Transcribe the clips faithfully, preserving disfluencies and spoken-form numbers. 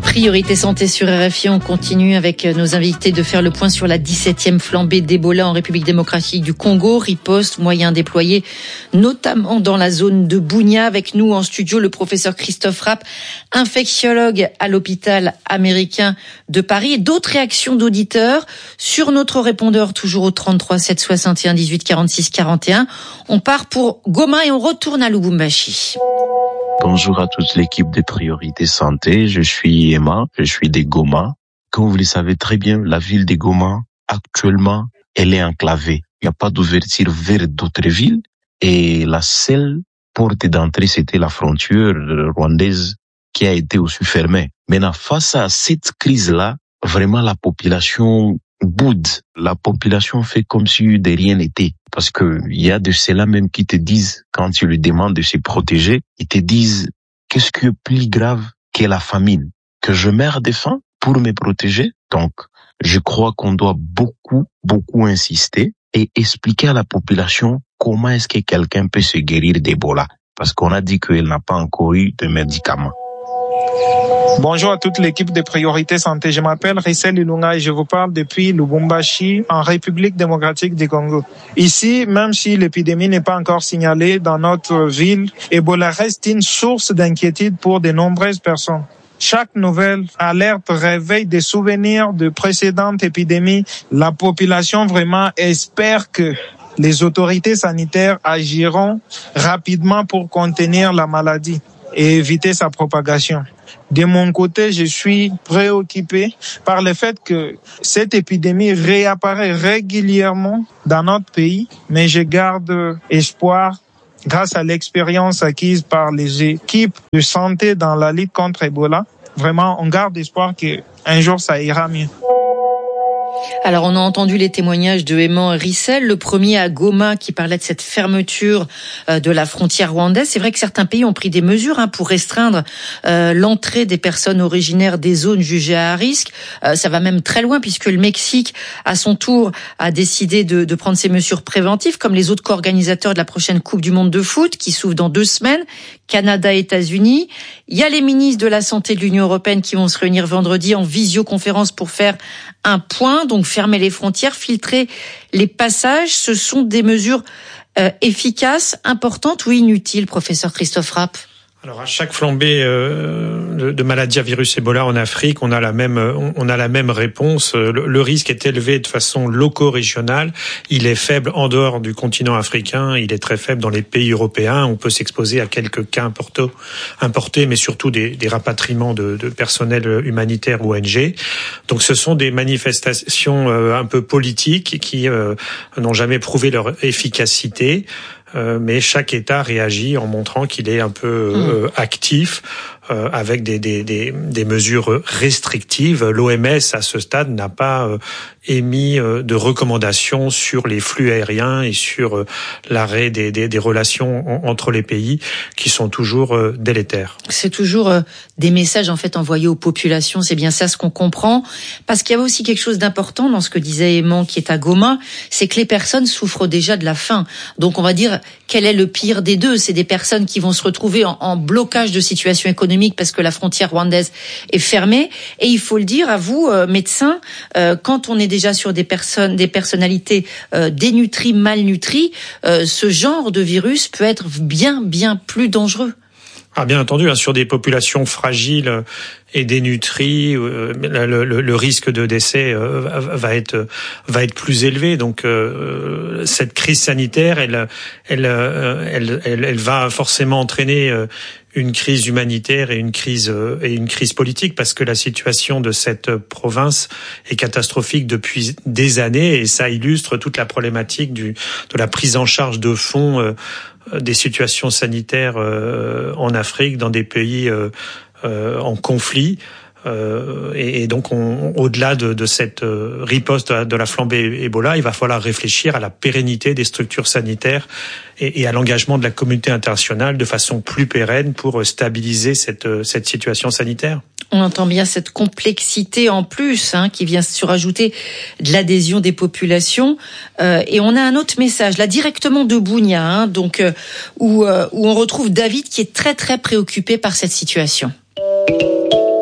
Priorité santé sur R F I, on continue avec nos invités de faire le point sur la dix-septième flambée d'Ebola en République démocratique du Congo. Riposte, moyens déployés, notamment dans la zone de Bunia. Avec nous en studio, le professeur Christophe Rapp, infectiologue à l'hôpital américain de Paris. Et d'autres réactions d'auditeurs sur notre répondeur, toujours au trente-trois sept soixante et un dix-huit quarante-six quarante et un. On part pour Goma et on retourne à Lubumbashi. Bonjour à toute l'équipe des Priorités Santé, je suis Emma, je suis de Goma. Comme vous le savez très bien, la ville de Goma, actuellement, elle est enclavée. Il n'y a pas d'ouverture vers d'autres villes et la seule porte d'entrée, c'était la frontière rwandaise qui a été aussi fermée. Maintenant, face à cette crise-là, vraiment la population boude. La population fait comme si de rien n'était. Parce que il y a de ceux-là même qui te disent, quand tu lui demandes de se protéger, ils te disent, qu'est-ce qui est plus grave que la famine? Que je meurs de faim pour me protéger? Donc, je crois qu'on doit beaucoup, beaucoup insister et expliquer à la population comment est-ce que quelqu'un peut se guérir d'Ebola. Parce qu'on a dit qu'il n'a pas encore eu de médicaments. Bonjour à toute l'équipe de Priorité Santé. Je m'appelle Rissel Ilunga et je vous parle depuis Lubumbashi, en République démocratique du Congo. Ici, même si l'épidémie n'est pas encore signalée dans notre ville, Ebola reste une source d'inquiétude pour de nombreuses personnes. Chaque nouvelle alerte réveille des souvenirs de précédentes épidémies. La population vraiment espère que les autorités sanitaires agiront rapidement pour contenir la maladie et éviter sa propagation. De mon côté, je suis préoccupé par le fait que cette épidémie réapparaît régulièrement dans notre pays, mais je garde espoir grâce à l'expérience acquise par les équipes de santé dans la lutte contre Ebola. Vraiment, on garde espoir qu'un jour ça ira mieux. Alors, on a entendu les témoignages de Ayman Rissel, le premier à Goma qui parlait de cette fermeture de la frontière rwandaise. C'est vrai que certains pays ont pris des mesures hein, pour restreindre euh, l'entrée des personnes originaires des zones jugées à risque. Euh, ça va même très loin puisque le Mexique, à son tour, a décidé de, de prendre ces mesures préventives, comme les autres co-organisateurs de la prochaine Coupe du Monde de foot qui s'ouvre dans deux semaines, Canada, États-Unis. Il y a les ministres de la Santé de l'Union européenne qui vont se réunir vendredi en visioconférence pour faire un point, donc fermer les frontières, filtrer les passages. Ce sont des mesures euh, efficaces, importantes ou inutiles, professeur Christophe Rapp? Alors à chaque flambée euh, de, de maladie à virus Ebola en Afrique, on a la même on a la même réponse. Le, le risque est élevé de façon loco-régionale. Il est faible en dehors du continent africain. Il est très faible dans les pays européens. On peut s'exposer à quelques cas importés, importés, mais surtout des, des rapatriements de, de personnel humanitaire ou O N G. Donc ce sont des manifestations euh, un peu politiques qui euh, n'ont jamais prouvé leur efficacité. Euh, mais chaque État réagit en montrant qu'il est un peu euh, mmh. actif euh, avec des, des, des, des mesures restrictives. L'O M S, à ce stade, n'a pas euh, émis euh, de recommandations sur les flux aériens et sur euh, l'arrêt des, des, des relations en, entre les pays qui sont toujours euh, délétères. C'est toujours euh, des messages en fait envoyés aux populations, c'est bien ça ce qu'on comprend. Parce qu'il y avait aussi quelque chose d'important dans ce que disait Ayman qui est à Goma, c'est que les personnes souffrent déjà de la faim. Donc on va dire, quel est le pire des deux? C'est des personnes qui vont se retrouver en, en blocage de situation économique parce que la frontière rwandaise est fermée. Et il faut le dire à vous, euh, médecins, euh, quand on est déjà sur des personnes, des personnalités euh, dénutries, malnutries, euh, ce genre de virus peut être bien, bien plus dangereux. Ah, bien entendu, hein, sur des populations fragiles et dénutries, euh, le, le, le risque de décès euh, va être va être plus élevé. Donc, euh, cette crise sanitaire, elle elle, elle elle elle va forcément entraîner euh, une crise humanitaire et une crise euh, et une crise politique, parce que la situation de cette province est catastrophique depuis des années, et ça illustre toute la problématique du de la prise en charge de fonds euh, des situations sanitaires euh, en Afrique, dans des pays euh, euh, en conflit. Euh, et, et donc, on, au-delà de, de cette euh, riposte de la, de la flambée Ebola, il va falloir réfléchir à la pérennité des structures sanitaires et, et à l'engagement de la communauté internationale de façon plus pérenne pour stabiliser cette, cette situation sanitaire. On entend bien cette complexité en plus hein, qui vient surajouter de l'adhésion des populations. Euh, et on a un autre message, là directement de Bunia, hein, donc euh, où, euh, où on retrouve David qui est très très préoccupé par cette situation.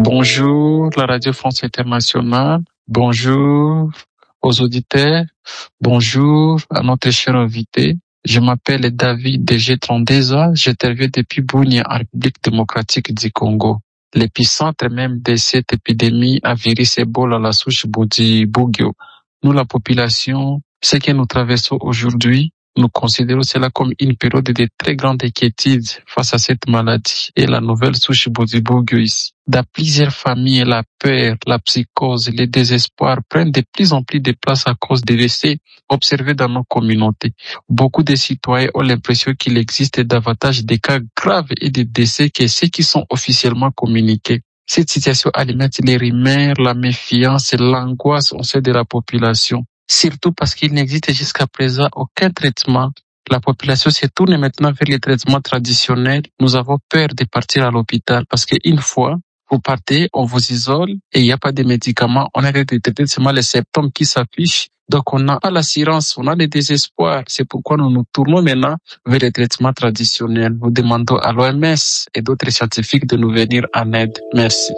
Bonjour la Radio France Internationale, bonjour aux auditeurs, bonjour à notre cher invité. Je m'appelle David, j'ai trente-deux ans, j'interviens depuis Bunia en République démocratique du Congo. L'épicentre même de cette épidémie a virus Ebola, la souche Bundibugyo. Nous, la population, ce que nous traversons aujourd'hui, nous considérons cela comme une période de très grande inquiétude face à cette maladie et la nouvelle souche Bundibugyo ici. Dans plusieurs familles, la peur, la psychose, le désespoir prennent de plus en plus de place à cause des décès observés dans nos communautés. Beaucoup de citoyens ont l'impression qu'il existe davantage de cas graves et de décès que ceux qui sont officiellement communiqués. Cette situation alimente les rumeurs, la méfiance et l'angoisse au sein de la population. Surtout parce qu'il n'existe jusqu'à présent aucun traitement. La population se tourne maintenant vers les traitements traditionnels. Nous avons peur de partir à l'hôpital parce qu'une fois vous partez, on vous isole et il n'y a pas de médicaments. On a de traiter seulement les symptômes qui s'affichent. Donc on a l'assurance, on a le désespoir. C'est pourquoi nous nous tournons maintenant vers les traitements traditionnels. Nous demandons à l'O M S et d'autres scientifiques de nous venir en aide. Merci.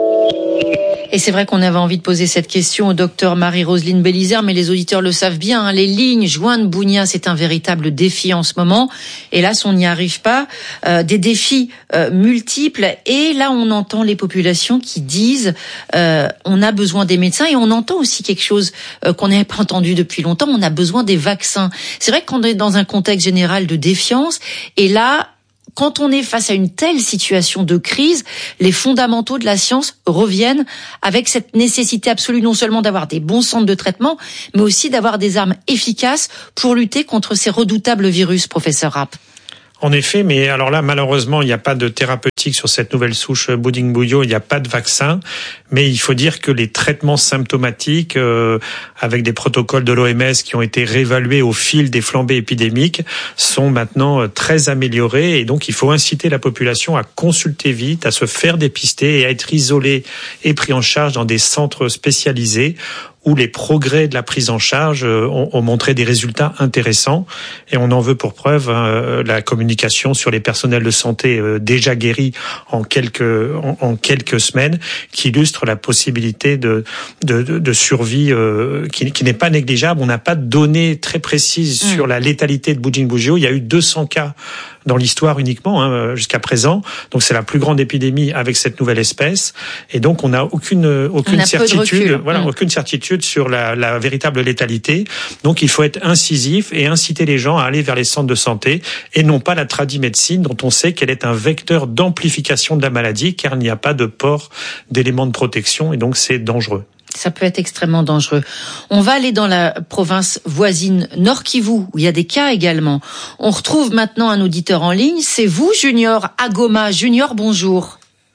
Et c'est vrai qu'on avait envie de poser cette question au docteur Marie-Roseline Bélizer, mais les auditeurs le savent bien, hein, les lignes jointes Bunia, c'est un véritable défi en ce moment. Hélas, on n'y arrive pas. Euh, des défis euh, multiples. Et là, on entend les populations qui disent euh, on a besoin des médecins, et on entend aussi quelque chose euh, qu'on n'avait pas entendu depuis longtemps, on a besoin des vaccins. C'est vrai qu'on est dans un contexte général de défiance, et là, quand on est face à une telle situation de crise, les fondamentaux de la science reviennent avec cette nécessité absolue non seulement d'avoir des bons centres de traitement, mais aussi d'avoir des armes efficaces pour lutter contre ces redoutables virus, professeur Rapp. En effet, mais alors là, malheureusement, il n'y a pas de thérapeutique sur cette nouvelle souche Bundibugyo, il n'y a pas de vaccin, mais il faut dire que les traitements symptomatiques, euh, avec des protocoles de l'O M S qui ont été réévalués au fil des flambées épidémiques, sont maintenant très améliorés, et donc il faut inciter la population à consulter vite, à se faire dépister et à être isolé et pris en charge dans des centres spécialisés où les progrès de la prise en charge ont, ont montré des résultats intéressants, et on en veut pour preuve euh, la communication sur les personnels de santé euh, déjà guéris en quelques en, en quelques semaines, qui illustre la possibilité de de, de, de survie euh, qui, qui n'est pas négligeable. On n'a pas de données très précises mmh. sur la létalité de Bundibugyo. Il y a eu deux cents cas dans l'histoire uniquement hein, jusqu'à présent, donc c'est la plus grande épidémie avec cette nouvelle espèce, et donc on n'a aucune aucune on certitude, voilà, mmh. aucune certitude sur la, la véritable létalité. Donc il faut être incisif et inciter les gens à aller vers les centres de santé et non pas la tradimédecine, dont on sait qu'elle est un vecteur d'amplification de la maladie, car il n'y a pas de port d'éléments de protection, et donc c'est dangereux. Ça peut être extrêmement dangereux. On va aller dans la province voisine Nord Kivu, où il y a des cas également. On retrouve maintenant un auditeur en ligne. C'est vous, Junior, à Goma. Junior, bonjour.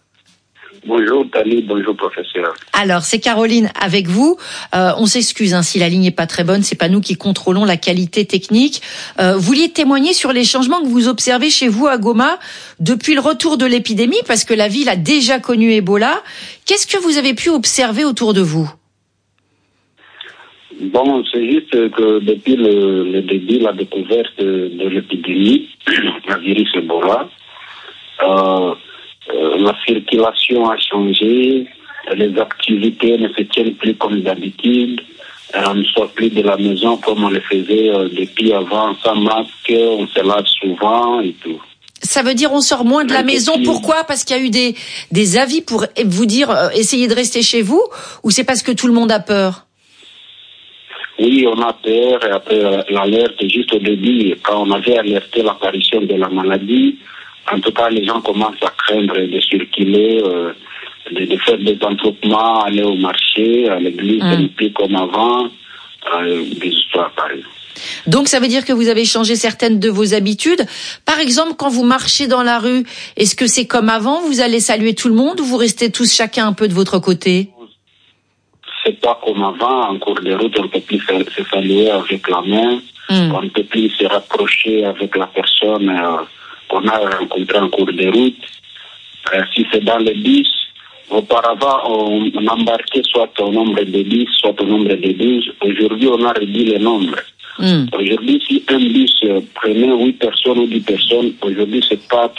Bonjour, Tali. Bonjour, professeur. Alors, c'est Caroline avec vous. Euh, on s'excuse hein, si la ligne n'est pas très bonne. C'est pas nous qui contrôlons la qualité technique. Euh, vous vouliez témoigner sur les changements que vous observez chez vous à Goma depuis le retour de l'épidémie, parce que la ville a déjà connu Ebola. Qu'est-ce que vous avez pu observer autour de vous? Bon, c'est juste que depuis le, le début, la découverte de l'épidémie, la virus Ebola, euh, Euh, la circulation a changé, les activités ne se tiennent plus comme d'habitude, euh, on ne sort plus de la maison comme on le faisait euh, depuis avant, sans masque, on se lave souvent et tout. Ça veut dire on sort moins de la maison. Pourquoi? Parce qu'il y a eu des, des avis pour vous dire euh, essayez de rester chez vous, ou c'est parce que tout le monde a peur? Oui, on a peur, et après l'alerte juste au début, quand on avait alerté l'apparition de la maladie, en tout cas, les gens commencent à craindre de circuler, euh, de, de faire des entroupements, aller au marché, à l'église, mmh. plus comme avant, euh, des histoires pareilles. Donc, ça veut dire que vous avez changé certaines de vos habitudes. Par exemple, quand vous marchez dans la rue, est-ce que c'est comme avant? Vous allez saluer tout le monde, ou vous restez tous chacun un peu de votre côté? C'est pas comme avant. En cours de route, on ne peut plus se saluer avec la main. Mmh. On ne peut plus se rapprocher avec la personne euh, qu'on a rencontré en cours de route. Euh, si c'est dans le bus, auparavant, on, on embarquait soit au nombre de dix, soit au nombre de douze. Aujourd'hui, on a réduit le nombre. Mm. Aujourd'hui, si un bus prenait huit personnes ou dix personnes, aujourd'hui, c'est quatre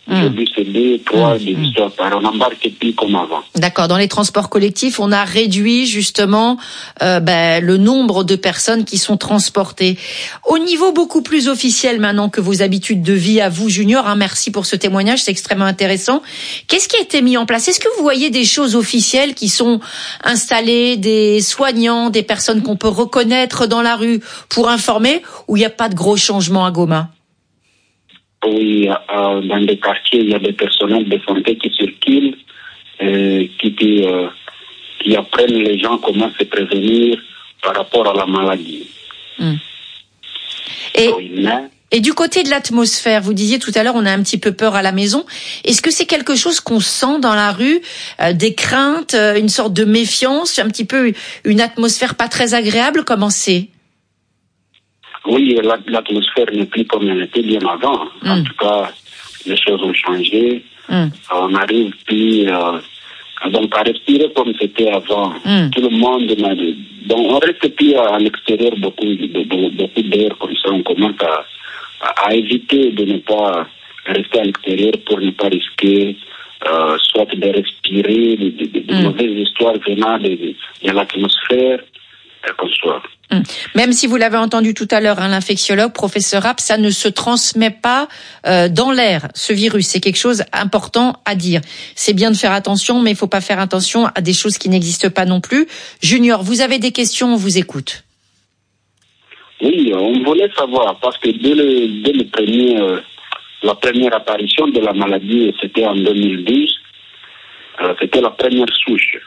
Aujourd'hui, c'est deux, trois, des histoires par an. On n'embarque plus comme avant. D'accord. Dans les transports collectifs, on a réduit justement euh, ben, le nombre de personnes qui sont transportées. Au niveau beaucoup plus officiel maintenant que vos habitudes de vie à vous, Junior, hein, merci pour ce témoignage, c'est extrêmement intéressant. Qu'est-ce qui a été mis en place? Est-ce que vous voyez des choses officielles qui sont installées, des soignants, des personnes qu'on peut reconnaître dans la rue pour informer, ou il n'y a pas de gros changements à Goma? Oui, euh, dans des quartiers, il y a des personnels de santé qui circulent, euh, qui, qui, euh, qui apprennent les gens comment se prévenir par rapport à la maladie. Mmh. Et, oui, mais... et du côté de l'atmosphère, vous disiez tout à l'heure, on a un petit peu peur à la maison. Est-ce que c'est quelque chose qu'on sent dans la rue, euh, des craintes, euh, une sorte de méfiance, un petit peu une atmosphère pas très agréable? Comment c'est? Oui, l'atmosphère n'est plus comme elle était bien avant. Mm. En tout cas, les choses ont changé. Mm. On n'arrive plus euh, donc à respirer comme c'était avant. Mm. Tout le monde m'a dit. Donc on reste plus à l'extérieur beaucoup, beaucoup, beaucoup d'air comme ça. On commence à, à, à éviter de ne pas rester à l'extérieur pour ne pas risquer euh, soit de respirer de, de, de, de mm. mauvaises histoires venant de, de, de l'atmosphère euh, comme ça. Même si vous l'avez entendu tout à l'heure, hein, l'infectiologue, professeur Rapp, ça ne se transmet pas euh, dans l'air, ce virus. C'est quelque chose d'important à dire. C'est bien de faire attention, mais il ne faut pas faire attention à des choses qui n'existent pas non plus. Junior, vous avez des questions, on vous écoute. Oui, on voulait savoir, parce que dès, le, dès le premier, euh, la première apparition de la maladie, c'était en deux mille douze, euh, c'était la première souche.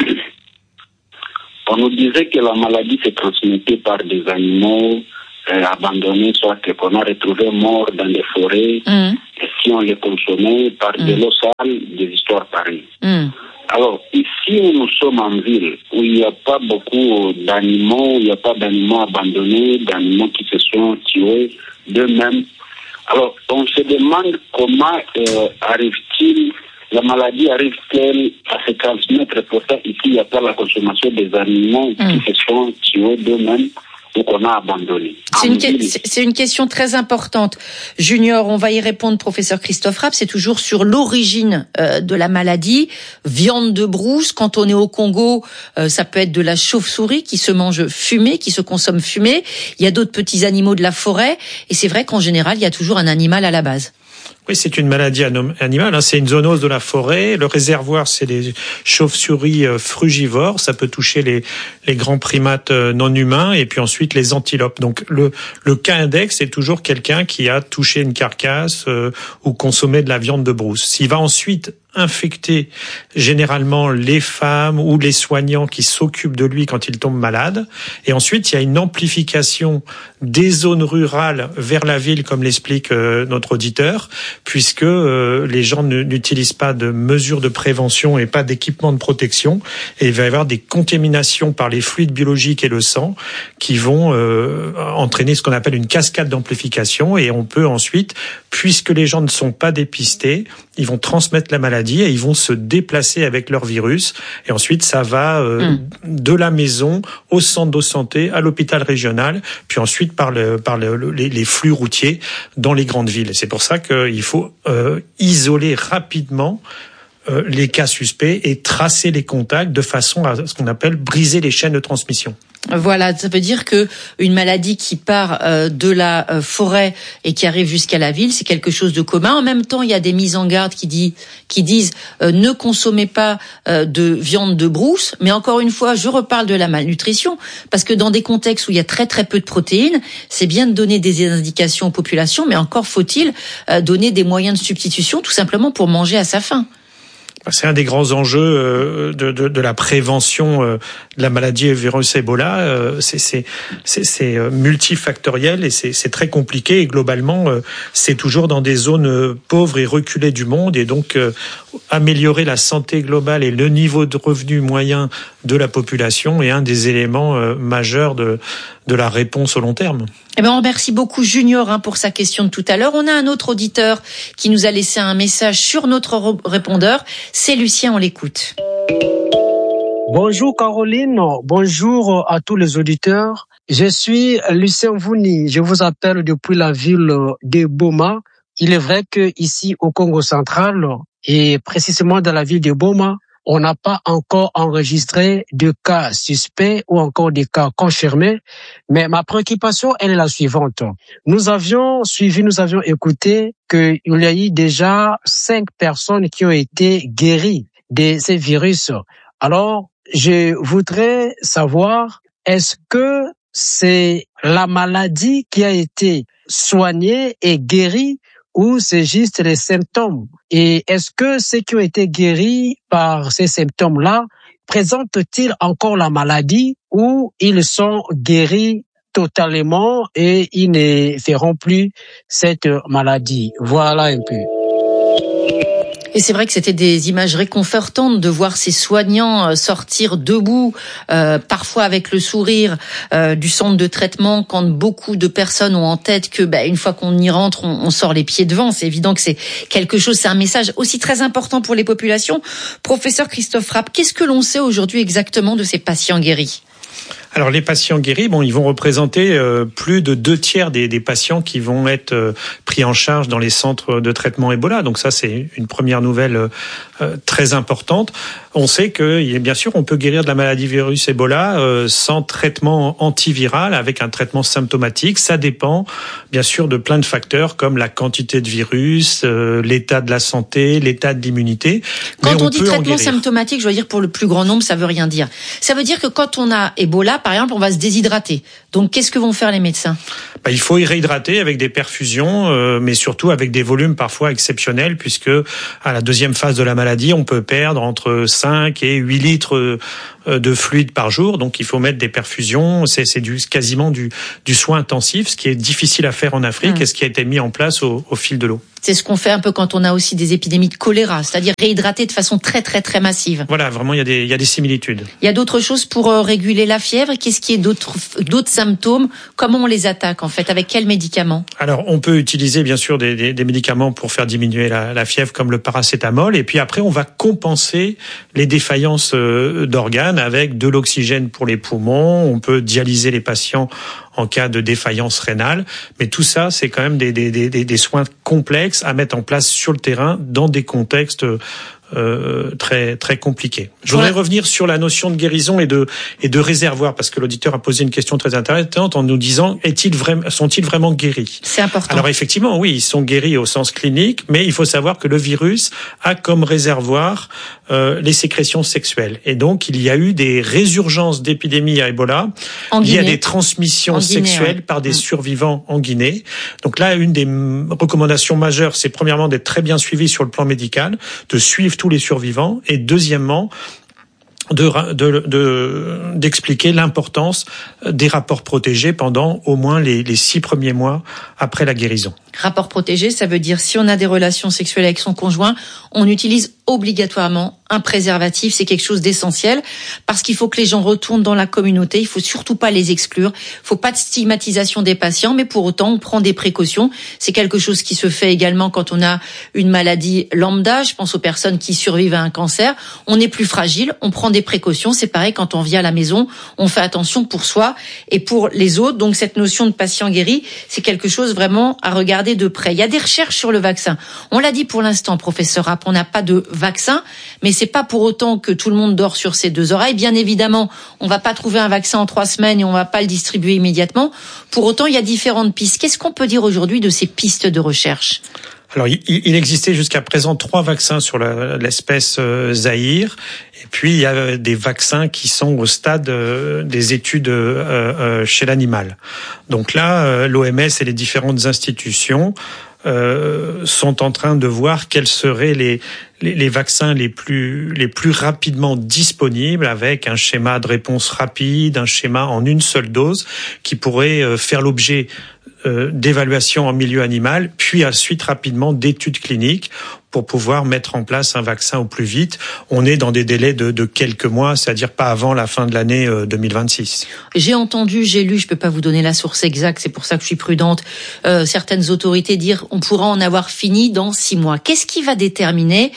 On nous disait que la maladie se transmettait par des animaux euh, abandonnés, soit qu'on a retrouvé morts dans des forêts, mmh. et si on les consommait par mmh. de l'eau sale, des histoires pareilles. Mmh. Alors, ici où nous sommes en ville, où il n'y a pas beaucoup d'animaux, il n'y a pas d'animaux abandonnés, d'animaux qui se sont tués d'eux-mêmes, alors on se demande comment euh, arrive-t-il, la maladie arrive-t-elle à se transmettre? Pourtant, ici, il n'y a pas la consommation des animaux mmh. qui se sont tués d'eux-mêmes ou qu'on a abandonnés. C'est une, que, c'est une question très importante. Junior, on va y répondre, professeur Christophe Rapp. C'est toujours sur l'origine euh, de la maladie. Viande de brousse, quand on est au Congo, euh, ça peut être de la chauve-souris qui se mange fumée, qui se consomme fumée. Il y a d'autres petits animaux de la forêt. Et c'est vrai qu'en général, il y a toujours un animal à la base. Oui, c'est une maladie animale, hein. C'est une zoonose de la forêt. Le réservoir, c'est des chauves-souris frugivores. Ça peut toucher les, les grands primates non humains et puis ensuite les antilopes. Donc, le, le cas index, c'est toujours quelqu'un qui a touché une carcasse euh, ou consommé de la viande de brousse. S'il va ensuite infecter généralement les femmes ou les soignants qui s'occupent de lui quand il tombe malade. Et ensuite, il y a une amplification des zones rurales vers la ville, comme l'explique euh, notre auditeur, puisque euh, les gens ne, n'utilisent pas de mesures de prévention et pas d'équipement de protection. Et il va y avoir des contaminations par les fluides biologiques et le sang qui vont euh, entraîner ce qu'on appelle une cascade d'amplification. Et on peut ensuite, puisque les gens ne sont pas dépistés, ils vont transmettre la maladie et ils vont se déplacer avec leur virus. Et ensuite, ça va euh, mmh. de la maison au centre de santé, à l'hôpital régional, puis ensuite par, le, par le, les, les flux routiers dans les grandes villes. Et c'est pour ça qu'il faut euh, isoler rapidement euh, les cas suspects et tracer les contacts de façon à ce qu'on appelle briser les chaînes de transmission. Voilà, ça veut dire que une maladie qui part euh, de la euh, forêt et qui arrive jusqu'à la ville, c'est quelque chose de commun. En même temps, il y a des mises en garde qui, dit, qui disent euh, ne consommez pas euh, de viande de brousse. Mais encore une fois, je reparle de la malnutrition parce que dans des contextes où il y a très très peu de protéines, c'est bien de donner des indications aux populations, mais encore faut-il euh, donner des moyens de substitution, tout simplement pour manger à sa faim. C'est un des grands enjeux de, de, de la prévention de la maladie virus Ebola. C'est, c'est, c'est, c'est multifactoriel et c'est, c'est très compliqué. Et globalement, c'est toujours dans des zones pauvres et reculées du monde. Et donc, améliorer la santé globale et le niveau de revenu moyen de la population est un des éléments majeurs de, de la réponse au long terme. Eh ben, on remercie beaucoup Junior hein, pour sa question de tout à l'heure. On a un autre auditeur qui nous a laissé un message sur notre répondeur. C'est Lucien, on l'écoute. Bonjour Caroline, bonjour à tous les auditeurs. Je suis Lucien Vouni, je vous appelle depuis la ville de Boma, il est vrai que ici au Congo central et précisément dans la ville de Goma, on n'a pas encore enregistré de cas suspects ou encore des cas confirmés. Mais ma préoccupation, elle est la suivante. Nous avions suivi, nous avions écouté qu'il y a eu déjà cinq personnes qui ont été guéries de ces virus. Alors, je voudrais savoir, est-ce que c'est la maladie qui a été soignée et guérie ou c'est juste les symptômes? Et est-ce que ceux qui ont été guéris par ces symptômes-là présentent-ils encore la maladie ou ils sont guéris totalement et ils ne feront plus cette maladie? Voilà un peu. Et c'est vrai que c'était des images réconfortantes de voir ces soignants sortir debout, euh, parfois avec le sourire euh, du centre de traitement, quand beaucoup de personnes ont en tête que, bah, une fois qu'on y rentre, on, on sort les pieds devant. C'est évident que c'est quelque chose, c'est un message aussi très important pour les populations. Professeur Christophe Rapp, qu'est-ce que l'on sait aujourd'hui exactement de ces patients guéris ? Alors les patients guéris, bon, ils vont représenter euh, plus de deux tiers des, des patients qui vont être euh, pris en charge dans les centres de traitement Ebola. Donc ça, c'est une première nouvelle euh, très importante. On sait que, bien sûr, on peut guérir de la maladie virus Ebola euh, sans traitement antiviral, avec un traitement symptomatique. Ça dépend, bien sûr, de plein de facteurs comme la quantité de virus, euh, l'état de la santé, l'état de l'immunité. Quand Mais on, on dit peut traitement symptomatique, je veux dire pour le plus grand nombre, ça veut rien dire. Ça veut dire que quand on a Ebola, par exemple, on va se déshydrater. Donc, qu'est-ce que vont faire les médecins ? Bah, il faut y réhydrater avec des perfusions, euh, mais surtout avec des volumes parfois exceptionnels, puisque à la deuxième phase de la maladie, on peut perdre entre cinq et huit litres de fluide par jour. Donc, il faut mettre des perfusions. C'est, c'est du, quasiment du, du soin intensif, ce qui est difficile à faire en Afrique mmh. et ce qui a été mis en place au, au fil de l'eau. C'est ce qu'on fait un peu quand on a aussi des épidémies de choléra, c'est-à-dire réhydrater de façon très, très, très massive. Voilà, vraiment, il y a des, il y a des similitudes. Il y a d'autres choses pour euh, réguler la fièvre. Qu'est-ce qui est d'autres, d'autres symptômes? Comment on les attaque, en fait? Avec quels médicaments? Alors, on peut utiliser, bien sûr, des, des, des médicaments pour faire diminuer la, la fièvre, comme le paracétamol. Et puis après, on va compenser les défaillances euh, d'organes avec de l'oxygène pour les poumons. On peut dialyser les patients en cas de défaillance rénale. Mais tout ça, c'est quand même des, des, des, des soins complexes à mettre en place sur le terrain dans des contextes euh, très très compliqués. Je voudrais ouais. revenir sur la notion de guérison et de et de réservoir, parce que l'auditeur a posé une question très intéressante en nous disant est-il vraiment, sont-ils vraiment guéris? C'est important. Alors effectivement, oui, ils sont guéris au sens clinique, mais il faut savoir que le virus a comme réservoir euh, les sécrétions sexuelles. Et donc, il y a eu des résurgences d'épidémies à Ebola. En il y a Guinée. des transmissions en Guinée, sexuelles ouais. par des mmh. survivants en Guinée. Donc là, une des recommandations majeures, c'est premièrement d'être très bien suivi sur le plan médical, de suivre tous les survivants, et deuxièmement, De, de, de, d'expliquer l'importance des rapports protégés pendant au moins les, les six premiers mois après la guérison. Rapport protégé, ça veut dire si on a des relations sexuelles avec son conjoint, on utilise obligatoirement un préservatif. C'est quelque chose d'essentiel parce qu'il faut que les gens retournent dans la communauté. Il faut surtout pas les exclure. Il faut pas de stigmatisation des patients, mais pour autant, on prend des précautions. C'est quelque chose qui se fait également quand on a une maladie lambda. Je pense aux personnes qui survivent à un cancer. On est plus fragile, on prend des précautions. C'est pareil quand on vient à la maison, on fait attention pour soi et pour les autres. Donc cette notion de patient guéri, c'est quelque chose vraiment à regarder de près. Il y a des recherches sur le vaccin. On l'a dit pour l'instant, professeur Rapp, on n'a pas de vaccin, mais c'est pas pour autant que tout le monde dort sur ses deux oreilles. Bien évidemment, on va pas trouver un vaccin en trois semaines et on va pas le distribuer immédiatement. Pour autant, il y a différentes pistes. Qu'est-ce qu'on peut dire aujourd'hui de ces pistes de recherche ? Alors, il existait jusqu'à présent trois vaccins sur la, l'espèce euh, Zaïre. Et puis, il y a des vaccins qui sont au stade euh, des études euh, euh, chez l'animal. Donc là, euh, l'O M S et les différentes institutions euh, sont en train de voir quels seraient les, les, les vaccins les plus, les plus rapidement disponibles, avec un schéma de réponse rapide, un schéma en une seule dose, qui pourrait euh, faire l'objet d'évaluation en milieu animal, puis ensuite rapidement d'études cliniques pour pouvoir mettre en place un vaccin au plus vite. On est dans des délais de, de quelques mois, c'est-à-dire pas avant la fin de l'année deux mille vingt-six. J'ai entendu, j'ai lu, je peux pas vous donner la source exacte, c'est pour ça que je suis prudente, euh, certaines autorités dire on pourra en avoir fini dans six mois. Qu'est-ce qui va déterminer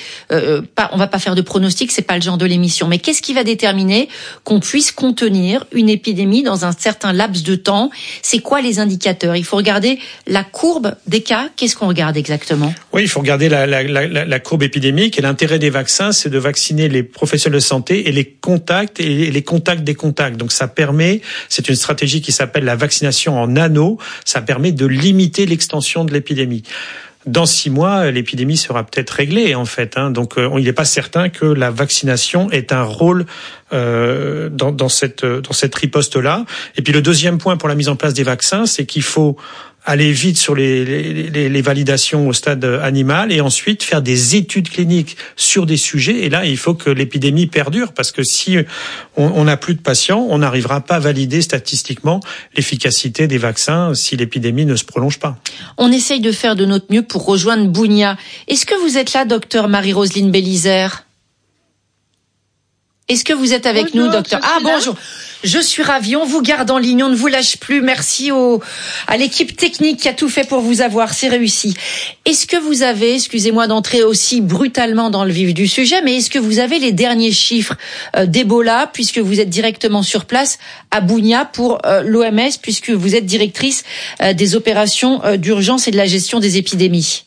euh, pas, on va pas faire de pronostic, c'est pas le genre de l'émission, mais qu'est-ce qui va déterminer qu'on puisse contenir une épidémie dans un certain laps de temps? C'est quoi les indicateurs? Il faut regarder la courbe des cas. Qu'est-ce qu'on regarde exactement? Oui, il faut regarder la, la, la, la courbe épidémique, et l'intérêt des vaccins, c'est de vacciner les professionnels de santé et les contacts et les contacts des contacts. Donc ça permet, c'est une stratégie qui s'appelle la vaccination en anneaux, ça permet de limiter l'extension de l'épidémie. Dans six mois, l'épidémie sera peut-être réglée, en fait. Hein. Donc, euh, il n'est pas certain que la vaccination ait un rôle euh, dans, dans cette dans cette riposte-là. Et puis, le deuxième point pour la mise en place des vaccins, c'est qu'il faut aller vite sur les, les, les validations au stade animal et ensuite faire des études cliniques sur des sujets. Et là, il faut que l'épidémie perdure, parce que si on n'a plus de patients, on n'arrivera pas à valider statistiquement l'efficacité des vaccins si l'épidémie ne se prolonge pas. On essaye de faire de notre mieux pour rejoindre Bunia. Est-ce que vous êtes là, docteur Marie-Roselyne Bélizaire? Est-ce que vous êtes avec bonjour, nous, docteur? Ah, bonjour. Je suis ravie. On vous garde en ligne. On ne vous lâche plus. Merci au, à l'équipe technique qui a tout fait pour vous avoir. C'est réussi. Est-ce que vous avez, excusez-moi d'entrer aussi brutalement dans le vif du sujet, mais est-ce que vous avez les derniers chiffres euh, d'Ebola, puisque vous êtes directement sur place à Bunia pour euh, l'O M S, puisque vous êtes directrice euh, des opérations euh, d'urgence et de la gestion des épidémies?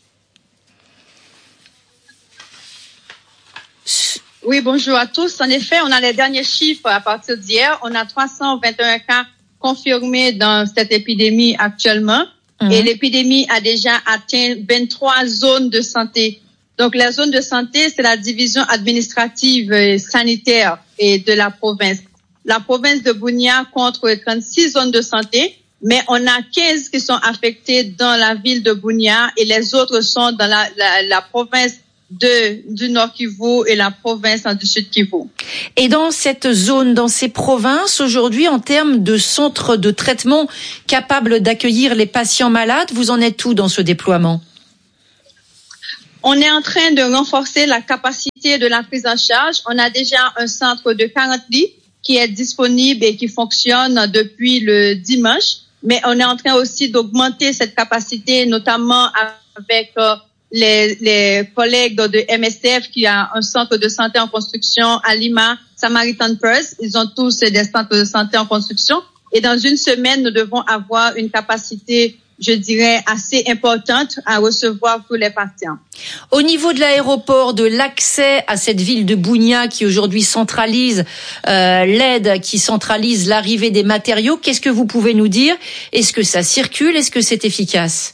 Oui, bonjour à tous. En effet, on a les derniers chiffres à partir d'hier. On a trois cent vingt et un cas confirmés dans cette épidémie actuellement. Mmh. Et l'épidémie a déjà atteint vingt-trois zones de santé. Donc, la zone de santé, c'est la division administrative et sanitaire et de la province. La province de Bunia compte trente-six zones de santé, mais on a quinze qui sont affectées dans la ville de Bunia et les autres sont dans la, la, la province de, du Nord Kivu et la province du Sud Kivu. Et dans cette zone, dans ces provinces, aujourd'hui, en termes de centres de traitement capables d'accueillir les patients malades, vous en êtes où dans ce déploiement? On est en train de renforcer la capacité de la prise en charge. On a déjà un centre de quarante lits qui est disponible et qui fonctionne depuis le dimanche. Mais on est en train aussi d'augmenter cette capacité, notamment avec euh, les, les collègues de M S F qui a un centre de santé en construction à Lima, Samaritan Purse. Ils ont tous des centres de santé en construction. Et dans une semaine, nous devons avoir une capacité, je dirais, assez importante à recevoir tous les patients. Au niveau de l'aéroport, de l'accès à cette ville de Bunia qui aujourd'hui centralise euh, l'aide, qui centralise l'arrivée des matériaux, qu'est-ce que vous pouvez nous dire? Est-ce que ça circule? Est-ce que c'est efficace?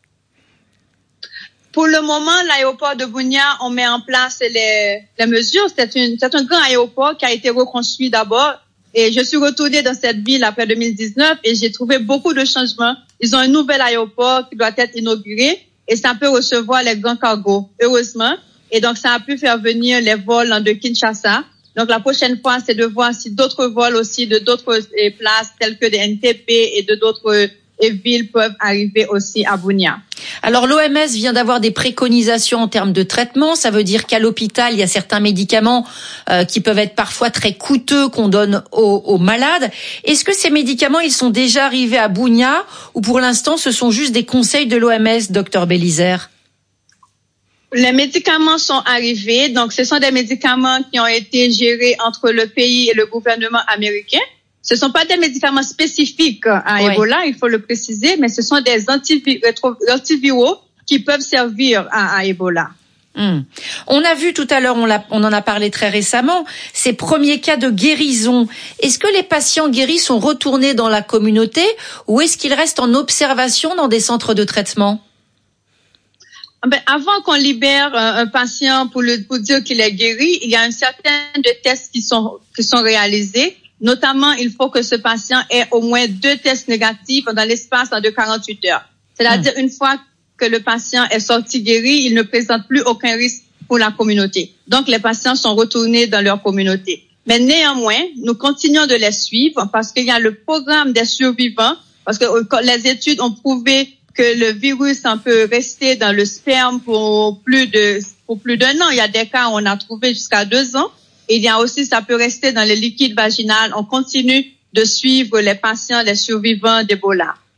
Pour le moment, l'aéroport de Bunia, on met en place les, les mesures. C'est, une, c'est un grand aéroport qui a été reconstruit d'abord. Et je suis retournée dans cette ville après deux mille dix-neuf et j'ai trouvé beaucoup de changements. Ils ont un nouvel aéroport qui doit être inauguré et ça peut recevoir les grands cargos, heureusement. Et donc, ça a pu faire venir les vols de Kinshasa. Donc, la prochaine fois, c'est de voir si d'autres vols aussi de d'autres places telles que des N T P et de d'autres et villes peuvent arriver aussi à Bunia. Alors l'O M S vient d'avoir des préconisations en termes de traitement. Ça veut dire qu'à l'hôpital, il y a certains médicaments euh, qui peuvent être parfois très coûteux qu'on donne aux, aux malades. Est-ce que ces médicaments, ils sont déjà arrivés à Bunia ou pour l'instant, ce sont juste des conseils de l'O M S, docteur Bélizaire? Les médicaments sont arrivés. Donc, ce sont des médicaments qui ont été gérés entre le pays et le gouvernement américain. Ce ne sont pas des médicaments spécifiques à oui. Ebola, il faut le préciser, mais ce sont des antiviraux qui peuvent servir à, à Ebola. Hum. On a vu tout à l'heure, on, l'a, on en a parlé très récemment, ces premiers cas de guérison. Est-ce que les patients guéris sont retournés dans la communauté ou est-ce qu'ils restent en observation dans des centres de traitement? Ben, avant qu'on libère un, un patient pour, le, pour dire qu'il est guéri, il y a un certain de tests qui sont, qui sont réalisés. Notamment, il faut que ce patient ait au moins deux tests négatifs dans l'espace de quarante-huit heures. C'est-à-dire, mmh. une fois que le patient est sorti guéri, il ne présente plus aucun risque pour la communauté. Donc, les patients sont retournés dans leur communauté. Mais néanmoins, nous continuons de les suivre parce qu'il y a le programme des survivants, parce que les études ont prouvé que le virus peut rester dans le sperme pour plus de, pour plus d'un an. Il y a des cas où on a trouvé jusqu'à deux ans. Il y a aussi, ça peut rester dans le liquide vaginal. On continue de suivre les patients, les survivants d'Ebola.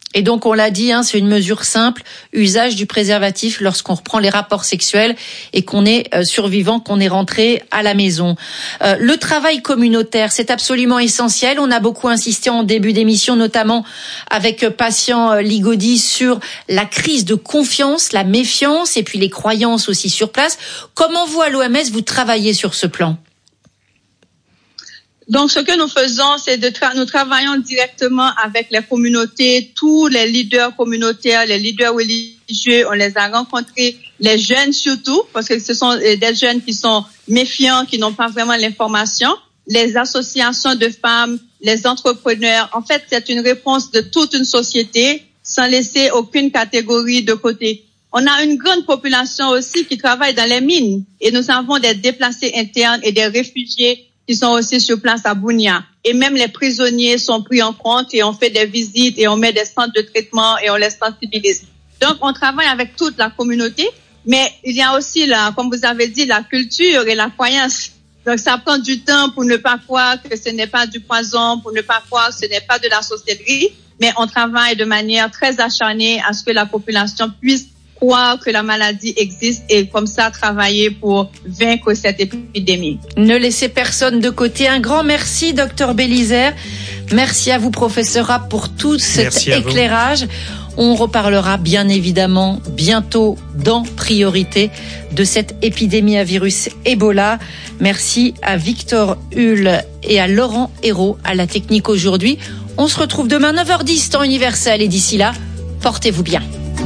Et donc, on l'a dit, hein, c'est une mesure simple, usage du préservatif lorsqu'on reprend les rapports sexuels et qu'on est euh, survivant, qu'on est rentré à la maison. Euh, le travail communautaire, c'est absolument essentiel. On a beaucoup insisté en début d'émission, notamment avec euh, Patient euh, Ligodi, sur la crise de confiance, la méfiance et puis les croyances aussi sur place. Comment vous, à l'O M S, vous travaillez sur ce plan ? Donc, ce que nous faisons, c'est de tra- nous travaillons directement avec les communautés, tous les leaders communautaires, les leaders religieux, on les a rencontrés, les jeunes surtout, parce que ce sont des jeunes qui sont méfiants, qui n'ont pas vraiment l'information, les associations de femmes, les entrepreneurs. En fait, c'est une réponse de toute une société, sans laisser aucune catégorie de côté. On a une grande population aussi qui travaille dans les mines, et nous avons des déplacés internes et des réfugiés qui sont aussi sur place à Bunia. Et même les prisonniers sont pris en compte et on fait des visites et on met des centres de traitement et on les sensibilise. Donc, on travaille avec toute la communauté, mais il y a aussi, la, comme vous avez dit, la culture et la croyance. Donc, ça prend du temps pour ne pas croire que ce n'est pas du poison, pour ne pas croire que ce n'est pas de la sorcellerie, mais on travaille de manière très acharnée à ce que la population puisse croire que la maladie existe et comme ça travailler pour vaincre cette épidémie. Ne laissez personne de côté. Un grand merci, docteur Bélizaire. Merci à vous, professeur Rapp, pour tout cet éclairage. On reparlera bien évidemment bientôt dans Priorité de cette épidémie à virus Ebola. Merci à Victor Hull et à Laurent Hérault à la technique aujourd'hui. On se retrouve demain neuf heures dix temps universel et d'ici là, portez-vous bien.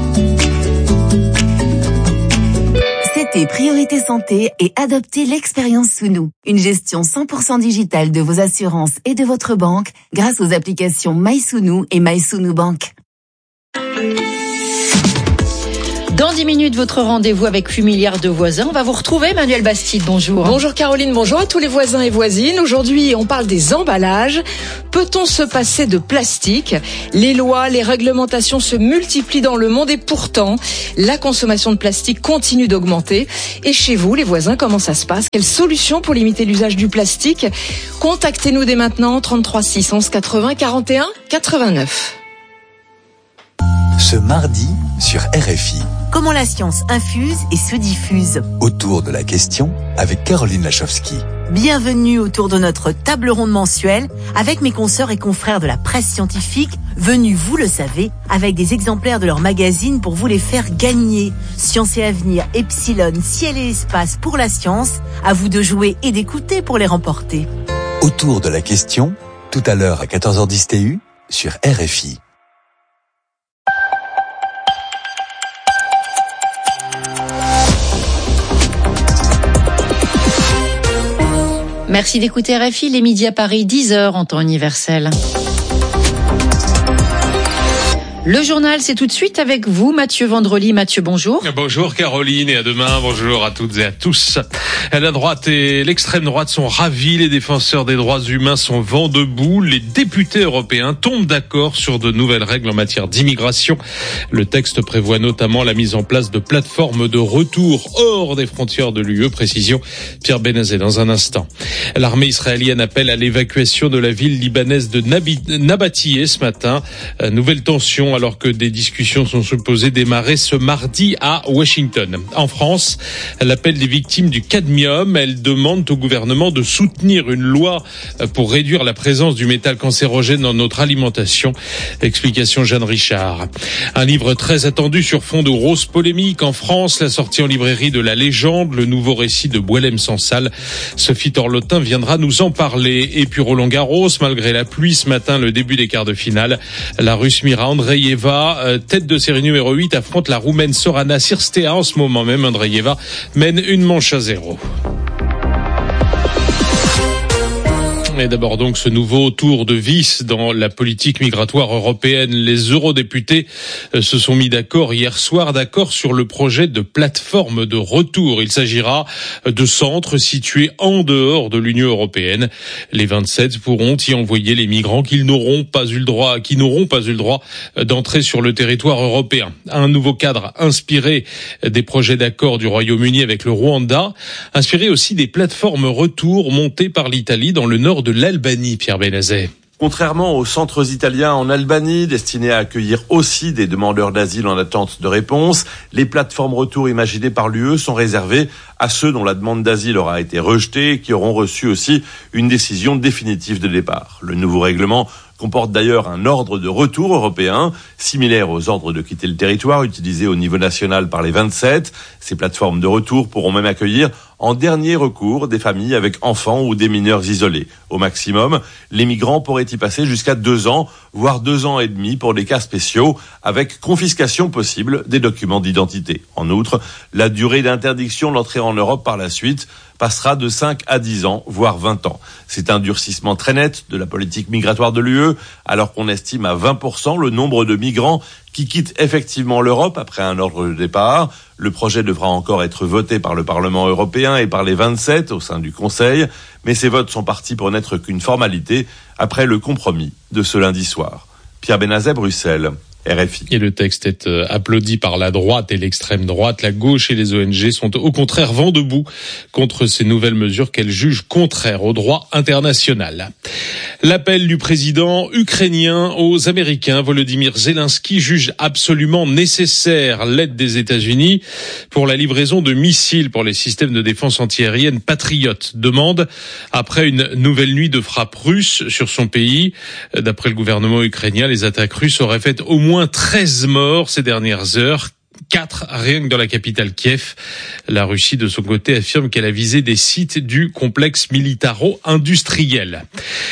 C'était Priorité Santé et adoptez l'expérience Sounou, une gestion cent pour cent digitale de vos assurances et de votre banque grâce aux applications MySounou et MySounou Bank. Dans dix minutes, votre rendez-vous avec huit milliards de voisins. On va vous retrouver, Manuel Bastide, bonjour. Bonjour Caroline, bonjour à tous les voisins et voisines. Aujourd'hui, on parle des emballages. Peut-on se passer de plastique ? Les lois, les réglementations se multiplient dans le monde et pourtant, la consommation de plastique continue d'augmenter. Et chez vous, les voisins, comment ça se passe ? Quelles solutions pour limiter l'usage du plastique ? Contactez-nous dès maintenant, trente-trois six cent onze quatre-vingts quarante et un quatre-vingt-neuf. Ce mardi sur R F I. Comment la science infuse et se diffuse. Autour de la question avec Caroline Lachowski. Bienvenue autour de notre table ronde mensuelle avec mes consoeurs et confrères de la presse scientifique, venus, vous le savez, avec des exemplaires de leur magazine pour vous les faire gagner. Science et Avenir, Epsilon, Ciel et Espace pour la science, à vous de jouer et d'écouter pour les remporter. Autour de la question, tout à l'heure à quatorze heures dix T U sur R F I. Merci d'écouter R F I, les midis à Paris, dix heures en temps universel. Le journal, c'est tout de suite avec vous, Mathieu Vendrely. Mathieu, bonjour. Bonjour Caroline et à demain. Bonjour à toutes et à tous. La droite et l'extrême droite sont ravis. Les défenseurs des droits humains sont vent debout. Les députés européens tombent d'accord sur de nouvelles règles en matière d'immigration. Le texte prévoit notamment la mise en place de plateformes de retour hors des frontières de l'U E. Précision Pierre Benazet dans un instant. L'armée israélienne appelle à l'évacuation de la ville libanaise de Nabatiyeh ce matin. Nouvelle tension alors que des discussions sont supposées démarrer ce mardi à Washington. En France, l'appel des victimes du cadmium, elles demandent au gouvernement de soutenir une loi pour réduire la présence du métal cancérogène dans notre alimentation. Explication Jeanne Richard. Un livre très attendu sur fond de grosses polémiques en France, la sortie en librairie de La Légende, le nouveau récit de Boualem Sansal. Sophie Torlotin viendra nous en parler. Et puis Roland Garros, malgré la pluie ce matin, le début des quarts de finale, la Russe Mira Andreeva, tête de série numéro huit, affronte la Roumaine Sorana Cirstea. En ce moment même, Andreeva mène une manche à zéro. Et d'abord donc ce nouveau tour de vis dans la politique migratoire européenne. Les eurodéputés se sont mis d'accord hier soir, d'accord sur le projet de plateforme de retour. Il s'agira de centres situés en dehors de l'Union européenne. Les vingt-sept pourront y envoyer les migrants qui n'auront pas eu le droit, qui n'auront pas eu le droit d'entrer sur le territoire européen. Un nouveau cadre inspiré des projets d'accord du Royaume-Uni avec le Rwanda, inspiré aussi des plateformes retour montées par l'Italie dans le nord de l'Albanie, Pierre Benazet. Contrairement aux centres italiens en Albanie, destinés à accueillir aussi des demandeurs d'asile en attente de réponse, les plateformes retour imaginées par l'U E sont réservées à ceux dont la demande d'asile aura été rejetée et qui auront reçu aussi une décision définitive de départ. Le nouveau règlement comporte d'ailleurs un ordre de retour européen, similaire aux ordres de quitter le territoire utilisés au niveau national par les vingt-sept. Ces plateformes de retour pourront même accueillir en dernier recours des familles avec enfants ou des mineurs isolés. Au maximum, les migrants pourraient y passer jusqu'à deux ans, voire deux ans et demi pour des cas spéciaux, avec confiscation possible des documents d'identité. En outre, la durée d'interdiction d'entrer en Europe par la suite passera de cinq à dix ans, voire vingt ans. C'est un durcissement très net de la politique migratoire de l'U E, alors qu'on estime à vingt pour cent le nombre de migrants qui quittent effectivement l'Europe après un ordre de départ. Le projet devra encore être voté par le Parlement européen et par les vingt-sept au sein du Conseil, mais ces votes sont partis pour n'être qu'une formalité après le compromis de ce lundi soir. Pierre Benazet, Bruxelles. R F I. Et le texte est euh, applaudi par la droite et l'extrême droite. La gauche et les O N G sont au contraire vent debout contre ces nouvelles mesures qu'elles jugent contraires au droit international. L'appel du président ukrainien aux Américains, Volodymyr Zelensky, juge absolument nécessaire l'aide des États-Unis pour la livraison de missiles pour les systèmes de défense antiaérienne Patriot. Demande après une nouvelle nuit de frappes russes sur son pays. D'après le gouvernement ukrainien, les attaques russes auraient fait au moins moins treize morts ces dernières heures. Quatre rien que dans la capitale Kiev. La Russie, de son côté, affirme qu'elle a visé des sites du complexe militaro-industriel.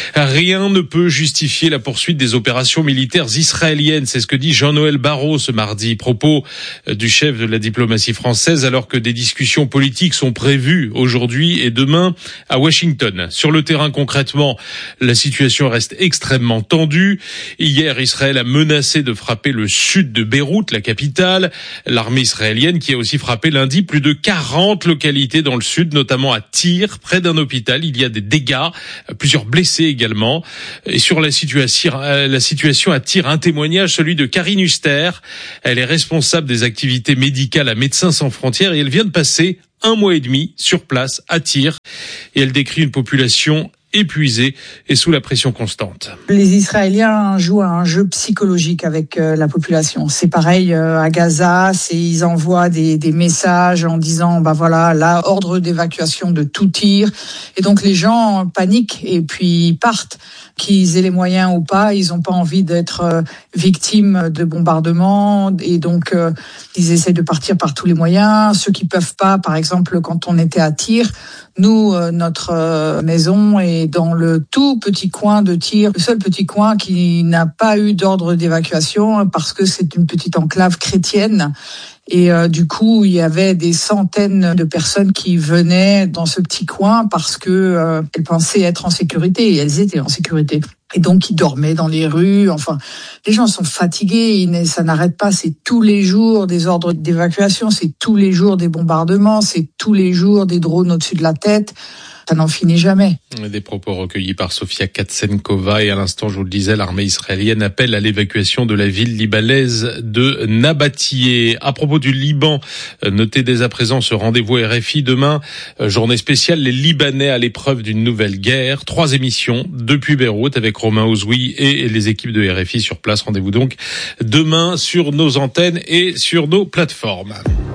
Rien ne peut justifier la poursuite des opérations militaires israéliennes. C'est ce que dit Jean-Noël Barrot ce mardi. Propos du chef de la diplomatie française alors que des discussions politiques sont prévues aujourd'hui et demain à Washington. Sur le terrain, concrètement, la situation reste extrêmement tendue. Hier, Israël a menacé de frapper le sud de Beyrouth, la capitale. L'armée israélienne qui a aussi frappé lundi plus de quarante localités dans le sud, notamment à Tyr, près d'un hôpital. Il y a des dégâts, plusieurs blessés également. Et sur la situation, la situation à Tyr, un témoignage, celui de Karine Huster. Elle est responsable des activités médicales à Médecins sans frontières et elle vient de passer un mois et demi sur place à Tyr. Et elle décrit une population épuisés et sous la pression constante. Les Israéliens jouent à un jeu psychologique avec euh, la population. C'est pareil euh, à Gaza, c'est, ils envoient des, des messages en disant bah voilà, là, ordre d'évacuation de tout tir. Et donc les gens paniquent et puis partent. Qu'ils aient les moyens ou pas, ils n'ont pas envie d'être euh, victimes de bombardements et donc euh, ils essaient de partir par tous les moyens. Ceux qui peuvent pas, par exemple, quand on était à Tyr, nous, euh, notre euh, maison est dans le tout petit coin de Tyr, le seul petit coin qui n'a pas eu d'ordre d'évacuation parce que c'est une petite enclave chrétienne. Et euh, du coup, il y avait des centaines de personnes qui venaient dans ce petit coin parce que euh, elles pensaient être en sécurité et elles étaient en sécurité. Et donc, ils dormaient dans les rues. Enfin, les gens sont fatigués. Ça n'arrête pas. C'est tous les jours des ordres d'évacuation. C'est tous les jours des bombardements. C'est tous les jours des drones au-dessus de la tête. Ça n'en finit jamais. Des propos recueillis par Sofia Katsenkova et à l'instant, je vous le disais, l'armée israélienne appelle à l'évacuation de la ville libanaise de Nabatieh. À propos du Liban, notez dès à présent ce rendez-vous R F I demain, journée spéciale, les Libanais à l'épreuve d'une nouvelle guerre. Trois émissions depuis Beyrouth avec Romain Ozoui et les équipes de R F I sur place. Rendez-vous donc demain sur nos antennes et sur nos plateformes.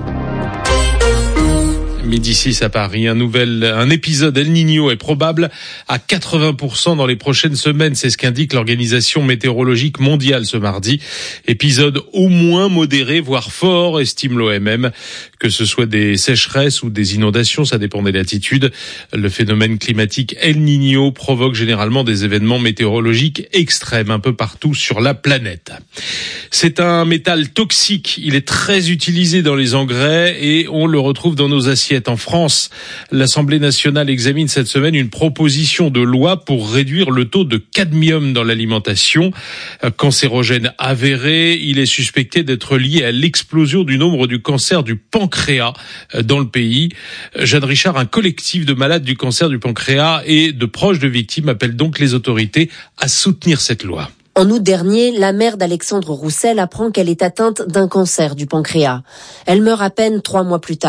Midi six à Paris, un nouvel, un épisode El Niño est probable à quatre-vingts pour cent dans les prochaines semaines. C'est ce qu'indique l'Organisation météorologique mondiale ce mardi. Épisode au moins modéré, voire fort, estime l'O M M. Que ce soit des sécheresses ou des inondations, ça dépend des latitudes. Le phénomène climatique El Niño provoque généralement des événements météorologiques extrêmes un peu partout sur la planète. C'est un métal toxique. Il est très utilisé dans les engrais et on le retrouve dans nos assiettes. En France, l'Assemblée nationale examine cette semaine une proposition de loi pour réduire le taux de cadmium dans l'alimentation. Cancérogène avéré, il est suspecté d'être lié à l'explosion du nombre du cancer du pancréas dans le pays. Jeanne Richard, un collectif de malades du cancer du pancréas et de proches de victimes appelle donc les autorités à soutenir cette loi. En août dernier, la mère d'Alexandre Roussel apprend qu'elle est atteinte d'un cancer du pancréas. Elle meurt à peine trois mois plus tard.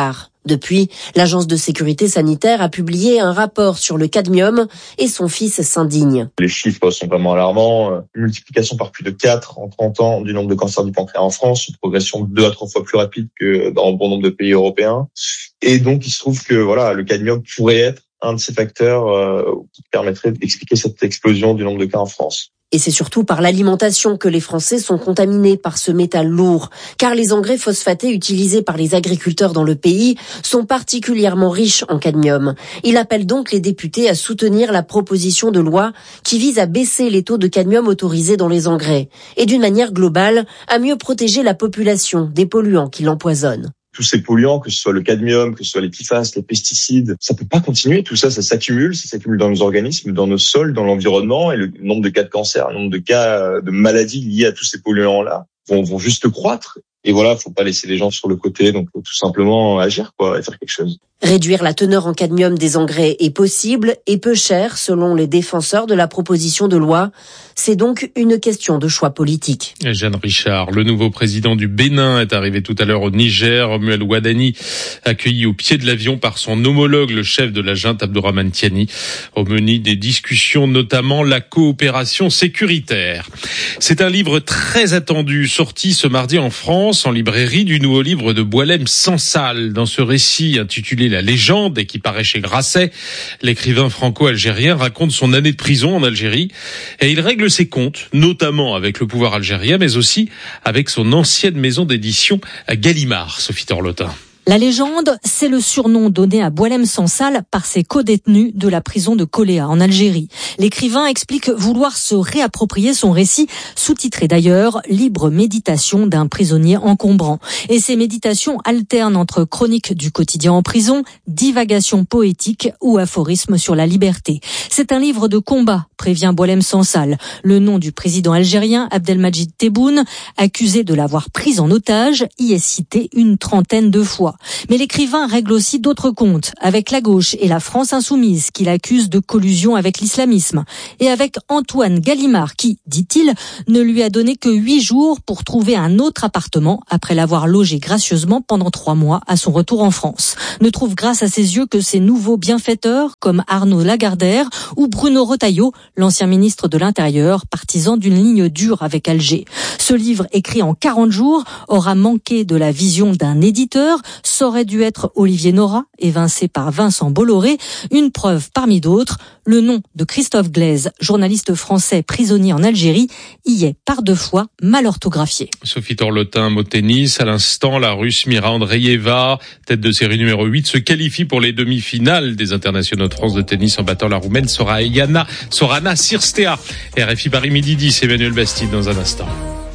Depuis, l'Agence de sécurité sanitaire a publié un rapport sur le cadmium et son fils s'indigne. Les chiffres sont vraiment alarmants. Une multiplication par plus de quatre en trente ans du nombre de cancers du pancréas en France, une progression deux à trois fois plus rapide que dans bon nombre de pays européens. Et donc, il se trouve que voilà, le cadmium pourrait être un de ces facteurs euh, qui permettrait d'expliquer cette explosion du nombre de cas en France. Et c'est surtout par l'alimentation que les Français sont contaminés par ce métal lourd, car les engrais phosphatés utilisés par les agriculteurs dans le pays sont particulièrement riches en cadmium. Il appelle donc les députés à soutenir la proposition de loi qui vise à baisser les taux de cadmium autorisés dans les engrais et d'une manière globale à mieux protéger la population des polluants qui l'empoisonnent. Tous ces polluants, que ce soit le cadmium, que ce soit les P F A S, les pesticides, ça peut pas continuer. Tout ça, ça s'accumule, ça s'accumule dans nos organismes, dans nos sols, dans l'environnement, et le nombre de cas de cancer, le nombre de cas de maladies liées à tous ces polluants-là vont, vont juste croître. Et voilà, faut pas laisser les gens sur le côté, donc faut tout simplement agir, quoi, et faire quelque chose. Réduire la teneur en cadmium des engrais est possible et peu cher, selon les défenseurs de la proposition de loi. C'est donc une question de choix politique. Jeanne Richard, le nouveau président du Bénin, est arrivé tout à l'heure au Niger. Romuald Wadani, accueilli au pied de l'avion par son homologue, le chef de la junte Abdourahmane Tiani. Au menu des discussions, notamment la coopération sécuritaire. C'est un livre très attendu, sorti ce mardi en France, en librairie, du nouveau livre de Boualem Sansal. Dans ce récit intitulé La légende et qui paraît chez Grasset, l'écrivain franco-algérien raconte son année de prison en Algérie et il règle ses comptes, notamment avec le pouvoir algérien, mais aussi avec son ancienne maison d'édition à Gallimard. Sophie Torlotin. La légende, c'est le surnom donné à Boualem Sansal par ses codétenus de la prison de Koléa en Algérie. L'écrivain explique vouloir se réapproprier son récit, sous-titré d'ailleurs « Libre méditation d'un prisonnier encombrant ». Et ces méditations alternent entre chroniques du quotidien en prison, divagations poétiques ou aphorismes sur la liberté. C'est un livre de combat, prévient Boualem Sansal. Le nom du président algérien Abdelmadjid Tebboune, accusé de l'avoir pris en otage, y est cité une trentaine de fois. Mais l'écrivain règle aussi d'autres comptes, avec la gauche et la France insoumise, qu'il accuse de collusion avec l'islamisme, et avec Antoine Gallimard, qui, dit-il, ne lui a donné que huit jours pour trouver un autre appartement après l'avoir logé gracieusement pendant trois mois à son retour en France. Ne trouve grâce à ses yeux que ces nouveaux bienfaiteurs, comme Arnaud Lagardère ou Bruno Retailleau, l'ancien ministre de l'Intérieur, partisan d'une ligne dure avec Alger. Ce livre, écrit en quarante jours, aura manqué de la vision d'un éditeur. Ça aurait dû être Olivier Nora, évincé par Vincent Bolloré. Une preuve parmi d'autres, le nom de Christophe Glaise, journaliste français prisonnier en Algérie, y est par deux fois mal orthographié. Sophie Torlotin, mot tennis. À l'instant, la Russe Mira Andreeva, tête de série numéro huit, se qualifie pour les demi-finales des internationaux de France de tennis en battant la Roumaine Sorana, Sorana Cirstea. R F I Paris midi dix, Emmanuel Bastide dans un instant.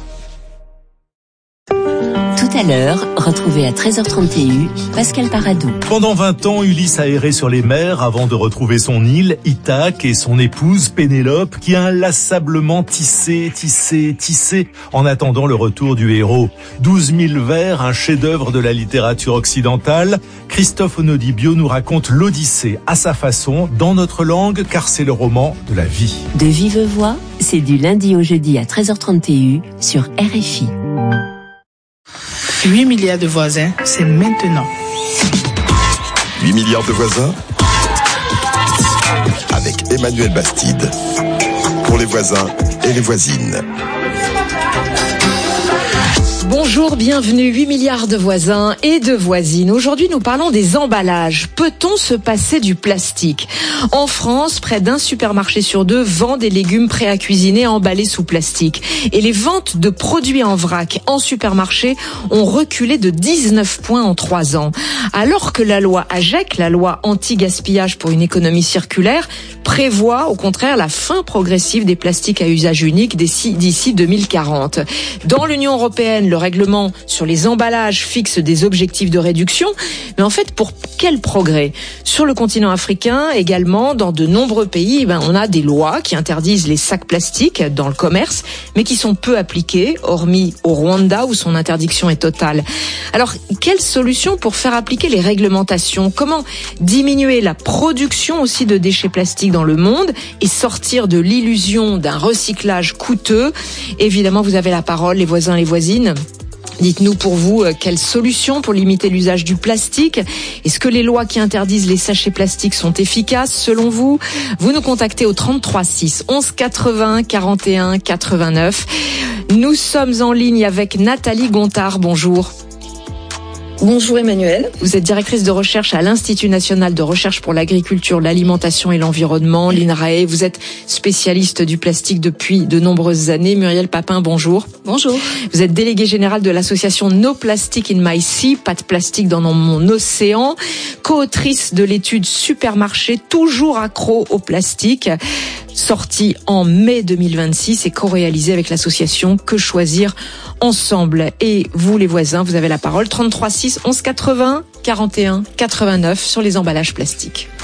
Tout à l'heure, retrouvez à treize heures trente Pascal Paradou. Pendant vingt ans, Ulysse a erré sur les mers avant de retrouver son île, Ithaque, et son épouse Pénélope, qui a inlassablement tissé, tissé, tissé, en attendant le retour du héros. douze mille vers, un chef-d'œuvre de la littérature occidentale. Christophe Onodibio nous raconte l'Odyssée à sa façon, dans notre langue, car c'est le roman de la vie. De vive voix, c'est du lundi au jeudi à treize heures trente sur R F I. huit milliards de voisins, c'est maintenant. huit milliards de voisins avec Emmanuel Bastide. Pour les voisins et les voisines. Bonjour, bienvenue, huit milliards de voisins et de voisines. Aujourd'hui, nous parlons des emballages. Peut-on se passer du plastique ? En France, près d'un supermarché sur deux vend des légumes prêts à cuisiner emballés sous plastique. Et les ventes de produits en vrac en supermarché ont reculé de dix-neuf points en trois ans. Alors que la loi AGEC, la loi anti-gaspillage pour une économie circulaire, prévoit au contraire la fin progressive des plastiques à usage unique d'ici, d'ici deux mille quarante. Dans l'Union européenne, le règlement sur les emballages fixe des objectifs de réduction. Mais en fait, pour quel progrès ? Sur le continent africain, également, dans de nombreux pays, ben, on a des lois qui interdisent les sacs plastiques dans le commerce, mais qui sont peu appliquées, hormis au Rwanda où son interdiction est totale. Alors, quelle solution pour faire appliquer les réglementations ? Comment diminuer la production aussi de déchets plastiques dans le monde et sortir de l'illusion d'un recyclage coûteux ? Évidemment, vous avez la parole, les voisins, les voisines. Dites-nous pour vous, quelles solutions pour limiter l'usage du plastique? Est-ce que les lois qui interdisent les sachets plastiques sont efficaces selon vous? Vous nous contactez au trente-trois six, onze quatre-vingts, quarante et un, quatre-vingt-neuf. Nous sommes en ligne avec Nathalie Gontard. Bonjour. Bonjour Emmanuel. Vous êtes directrice de recherche à l'Institut national de recherche pour l'agriculture, l'alimentation et l'environnement, l'INRAE. Vous êtes spécialiste du plastique depuis de nombreuses années. Muriel Papin, bonjour. Bonjour. Vous êtes déléguée générale de l'association No Plastic in My Sea, pas de plastique dans mon océan, co-autrice de l'étude Supermarché, toujours accro au plastique, sortie en mai deux mille vingt-six et co-réalisée avec l'association Que Choisir Ensemble. Et vous les voisins, vous avez la parole, trente-trois six, onze quatre-vingts, quarante et un, quatre-vingt-neuf sur les emballages plastiques.